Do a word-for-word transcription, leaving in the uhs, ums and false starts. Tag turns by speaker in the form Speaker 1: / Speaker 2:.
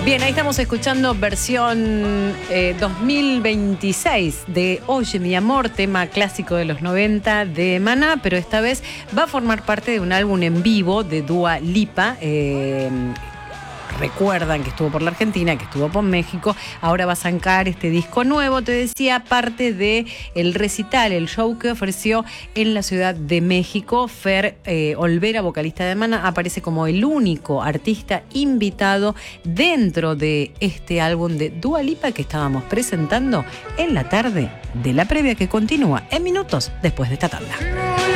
Speaker 1: Bien, ahí estamos escuchando versión eh, dos mil veintiséis de Oye mi amor, tema clásico de los noventa de Maná, pero esta vez va a formar parte de un álbum en vivo de Dua Lipa. Eh, recuerdan que estuvo por la Argentina, que estuvo por México, ahora va a sacar este disco nuevo, te decía, parte de el recital, el show que ofreció en la Ciudad de México. Fer eh, Olvera, vocalista de Maná, aparece como el único artista invitado dentro de este álbum de Dua Lipa que estábamos presentando en la tarde de la previa, que continúa en minutos después de esta tanda.